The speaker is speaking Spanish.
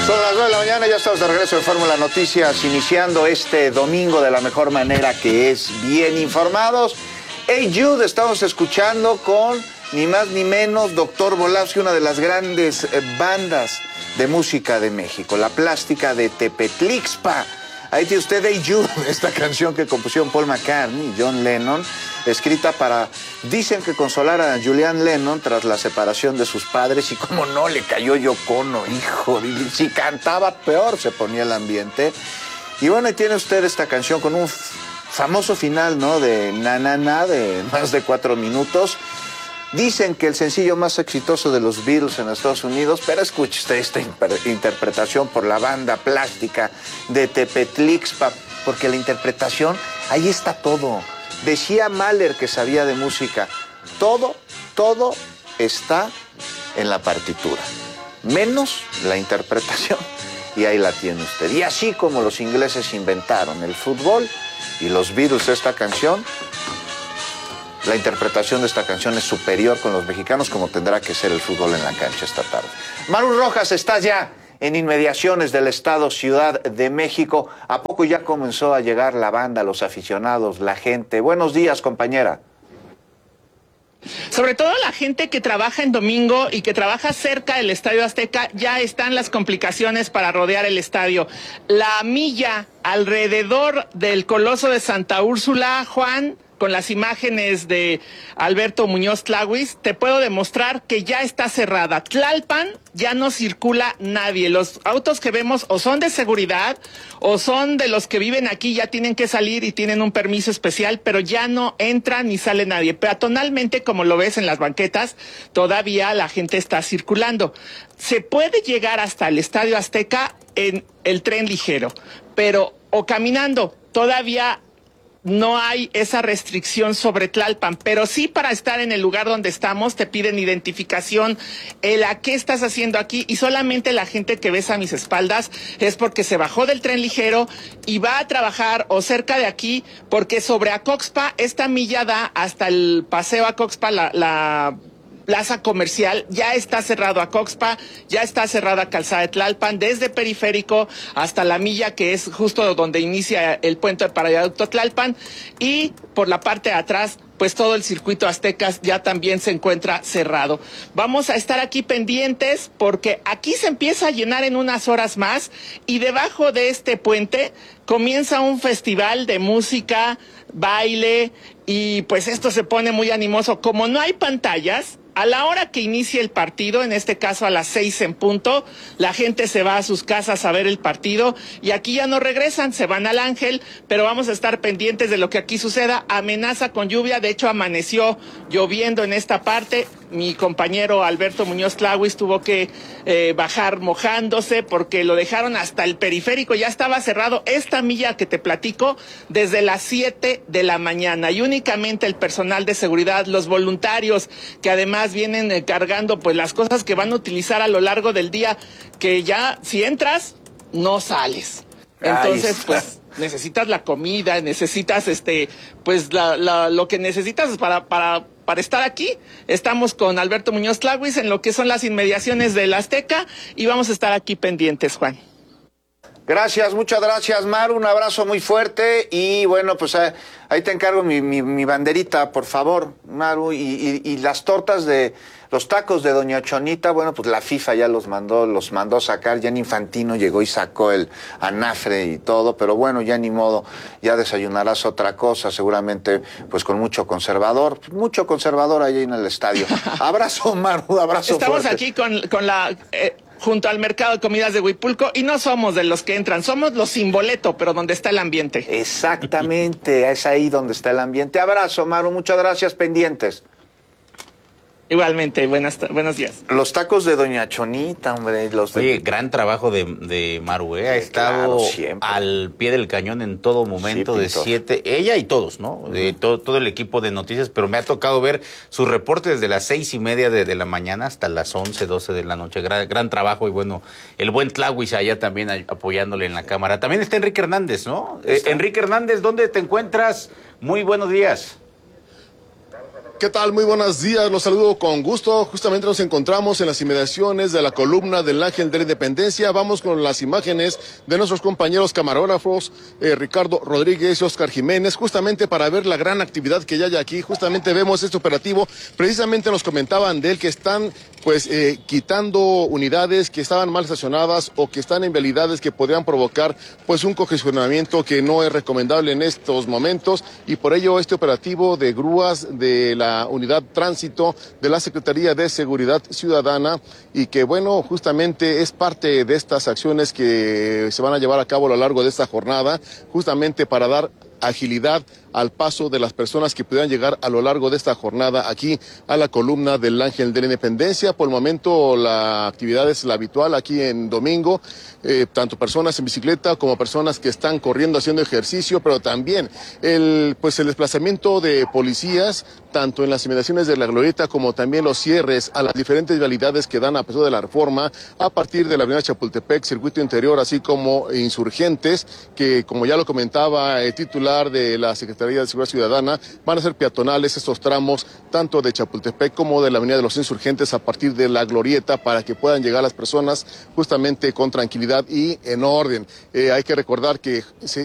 Son las 9 de la mañana, ya estamos de regreso de Fórmula Noticias, iniciando este domingo de la mejor manera, que es bien informados. Hey Jude, estamos escuchando con ni más ni menos Dr. Bolavsky, una de las grandes bandas de música de México, La Plástica de Tepetlixpa. Ahí tiene usted Hey Jude, esta canción que compusieron Paul McCartney y John Lennon, escrita para, dicen que consolar a Julian Lennon tras la separación de sus padres, y como no le cayó Yoko Ono, hijo, y si cantaba peor se ponía el ambiente. Y bueno, ahí tiene usted esta canción con un famoso final, ¿no? De na na na, de más de 4 minutos. Dicen que el sencillo más exitoso de los Beatles en Estados Unidos, pero escuche usted esta interpretación por la banda Plástica de Tepetlixpa, porque la interpretación, ahí está todo. Decía Mahler, que sabía de música, todo está en la partitura, menos la interpretación, y ahí la tiene usted. Y así como los ingleses inventaron el fútbol y los Beatles esta canción, la interpretación de esta canción es superior con los mexicanos, como tendrá que ser el fútbol en la cancha esta tarde. Maru Rojas, estás ya en inmediaciones del estado Ciudad de México. ¿A poco ya comenzó a llegar la banda, los aficionados, la gente? Buenos días, compañera. Sobre todo la gente que trabaja en domingo y que trabaja cerca del Estadio Azteca, ya están las complicaciones para rodear el estadio. La milla alrededor del Coloso de Santa Úrsula, Juan, con las imágenes de Alberto Muñoz Tlahuis, te puedo demostrar que ya está cerrada. Tlalpan ya no circula nadie. Los autos que vemos o son de seguridad o son de los que viven aquí, ya tienen que salir y tienen un permiso especial, pero ya no entra ni sale nadie. Peatonalmente, como lo ves en las banquetas, todavía la gente está circulando. Se puede llegar hasta el Estadio Azteca en el tren ligero, pero o caminando. Todavía no hay esa restricción sobre Tlalpan, pero sí, para estar en el lugar donde estamos te piden identificación, a qué estás haciendo aquí, y solamente la gente que ves a mis espaldas es porque se bajó del tren ligero y va a trabajar o cerca de aquí, porque sobre Acoxpa esta milla da hasta el paseo Acoxpa, la plaza comercial. Ya está cerrado Acoxpa, ya está cerrada Calzada de Tlalpan, desde Periférico hasta la milla, que es justo donde inicia el puente para viaducto Tlalpan, y por la parte de atrás, pues todo el circuito Aztecas ya también se encuentra cerrado. Vamos a estar aquí pendientes porque aquí se empieza a llenar en unas horas más, y debajo de este puente comienza un festival de música, baile, y pues esto se pone muy animoso. Como no hay pantallas, a la hora que inicie el partido, en este caso a las 6 en punto, la gente se va a sus casas a ver el partido, y aquí ya no regresan, se van al Ángel, pero vamos a estar pendientes de lo que aquí suceda. Amenaza con lluvia, de hecho amaneció lloviendo en esta parte. Mi compañero Alberto Muñoz Tlahuis tuvo que bajar mojándose porque lo dejaron hasta el Periférico, ya estaba cerrado esta milla que te platico desde las 7 de la mañana, y únicamente el personal de seguridad, los voluntarios que además vienen cargando pues las cosas que van a utilizar a lo largo del día, que ya si entras no sales. Entonces pues necesitas la comida, necesitas pues lo que necesitas para estar aquí. Estamos con Alberto Muñoz Tlahuis en lo que son las inmediaciones del Azteca, y vamos a estar aquí pendientes, Juan. Gracias, muchas gracias, Maru, un abrazo muy fuerte, y bueno, pues ahí te encargo mi banderita, por favor, Maru, y las tortas de los tacos de Doña Chonita. Bueno, pues la FIFA ya los mandó sacar. Gianni Infantino llegó y sacó el anafre y todo, pero bueno, ya ni modo, ya desayunarás otra cosa, seguramente pues con mucho conservador ahí en el estadio. Abrazo, Maru, abrazo. Estamos fuerte. aquí con la junto al mercado de comidas de Huipulco, y no somos de los que entran, somos los sin boleto, pero donde está el ambiente. Exactamente, es ahí donde está el ambiente. Abrazo, Maru, muchas gracias, pendientes. Igualmente, buenos días. Los tacos de Doña Chonita, hombre. Oye, gran trabajo de Maru, ha estado al pie del cañón en todo momento, sí, de 7, ella y todos, ¿no? De todo el equipo de noticias, pero me ha tocado ver sus reportes desde las 6:30 de la mañana hasta las 11, 12 de la noche. Gran trabajo, y bueno, el buen Tlahuis allá también apoyándole en la cámara. También está Enrique Hernández, ¿no? Enrique Hernández, ¿dónde te encuentras? Muy buenos días. ¿Qué tal? Muy buenos días, los saludo con gusto. Justamente nos encontramos en las inmediaciones de la columna del Ángel de la Independencia. Vamos con las imágenes de nuestros compañeros camarógrafos, Ricardo Rodríguez y Oscar Jiménez, justamente para ver la gran actividad que ya hay aquí. Justamente vemos este operativo, precisamente nos comentaban de él que están quitando unidades que estaban mal estacionadas o que están en vialidades que podrían provocar un congestionamiento que no es recomendable en estos momentos, y por ello este operativo de grúas de la unidad tránsito de la Secretaría de Seguridad Ciudadana, y que justamente es parte de estas acciones que se van a llevar a cabo a lo largo de esta jornada, justamente para dar agilidad al paso de las personas que pudieran llegar a lo largo de esta jornada aquí a la columna del Ángel de la Independencia. Por el momento la actividad es la habitual aquí en domingo, tanto personas en bicicleta como personas que están corriendo, haciendo ejercicio, pero también el desplazamiento de policías, tanto en las inmediaciones de la Glorieta como también los cierres a las diferentes vialidades que dan a Paseo de la Reforma, a partir de la avenida Chapultepec, Circuito Interior, así como Insurgentes, que como ya lo comentaba el titular de la Secretaría de Seguridad Ciudadana, van a ser peatonales estos tramos, tanto de Chapultepec como de la avenida de los Insurgentes, a partir de la Glorieta, para que puedan llegar las personas justamente con tranquilidad y en orden. Hay que recordar que